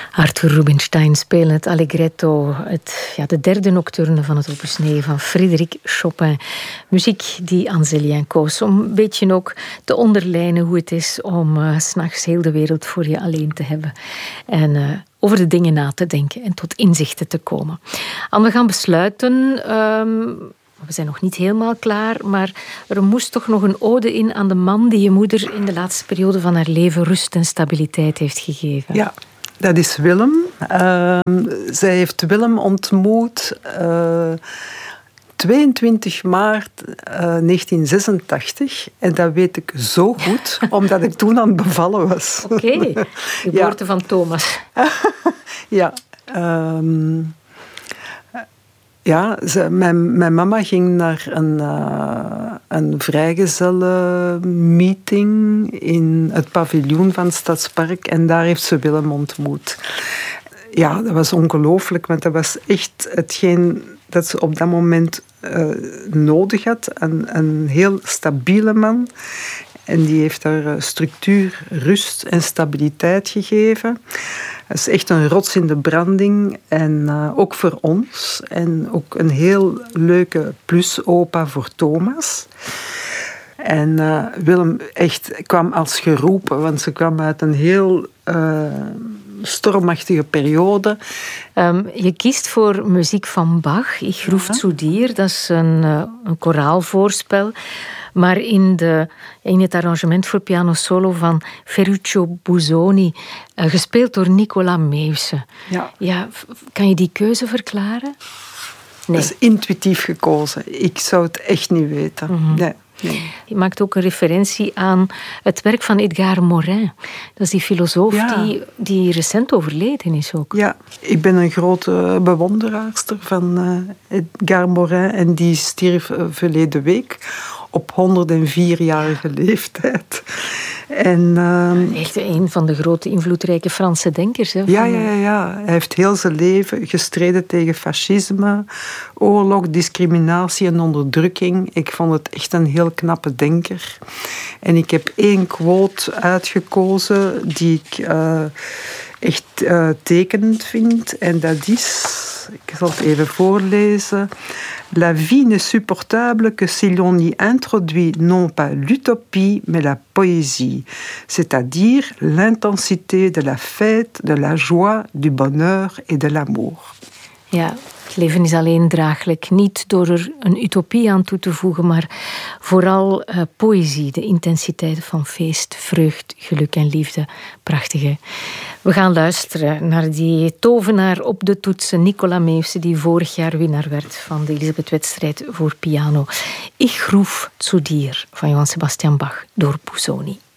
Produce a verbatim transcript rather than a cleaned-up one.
Arthur Rubinstein spelen het Allegretto, het, ja, de derde nocturne van het opus negen van Frédéric Chopin. Muziek die Anzelien koos om een beetje ook te onderlijnen hoe het is om uh, 's nachts heel de wereld voor je alleen te hebben. En uh, over de dingen na te denken en tot inzichten te komen. En we gaan besluiten... Um, We zijn nog niet helemaal klaar, maar er moest toch nog een ode in aan de man die je moeder in de laatste periode van haar leven rust en stabiliteit heeft gegeven. Ja, dat is Willem. Uh, zij heeft Willem ontmoet uh, tweeëntwintig maart uh, negentien zesentachtig. En dat weet ik zo goed, omdat ik toen aan het bevallen was. Oké, okay. Geboorte ja. van Thomas. ja, um, Ja, ze, mijn, mijn mama ging naar een, uh, een vrijgezellen-meeting in het paviljoen van het Stadspark en daar heeft ze Willem ontmoet. Ja, dat was ongelooflijk, want dat was echt hetgeen dat ze op dat moment uh, nodig had. Een, een heel stabiele man. En die heeft haar structuur, rust en stabiliteit gegeven. Dat is echt een rots in de branding. En uh, ook voor ons. En ook een heel leuke plusopa voor Thomas. En uh, Willem echt kwam als geroepen. Want ze kwam uit een heel uh, stormachtige periode. Um, je kiest voor muziek van Bach. Ich ruft zu dir. Dat is een, uh, een koraalvoorspel. Maar in, de, in het arrangement voor piano solo van Ferruccio Busoni, uh, gespeeld door Nicola Meeuwse. Ja. Ja, kan je die keuze verklaren? Nee. Dat is intuïtief gekozen. Ik zou het echt niet weten. Mm-hmm. Nee. Nee. Je maakt ook een referentie aan het werk van Edgar Morin. Dat is die filosoof ja. die, die recent overleden is ook. Ja, ik ben een grote bewonderaarster van uh, Edgar Morin. En die stierf uh, verleden week op honderdvierjarige leeftijd. En, uh, echt een van de grote invloedrijke Franse denkers. Hè, van... ja, ja, ja, hij heeft heel zijn leven gestreden tegen fascisme, oorlog, discriminatie en onderdrukking. Ik vond het echt een heel knappe denker. En ik heb één quote uitgekozen die ik uh, echt uh, tekenend vind. En dat is, ik zal het even voorlezen... La vie n'est supportable que si l'on y introduit non pas l'utopie, mais la poésie, c'est-à-dire l'intensité de la fête, de la joie, du bonheur et de l'amour. Ja, het leven is alleen draaglijk. Niet door er een utopie aan toe te voegen, maar vooral uh, poëzie, de intensiteit van feest, vreugd, geluk en liefde. Prachtige. We gaan luisteren naar die tovenaar op de toetsen, Nicola Meeuwse, die vorig jaar winnaar werd van de Elisabeth-wedstrijd voor piano. Ich ruf zu dir van Johann Sebastian Bach door Busoni.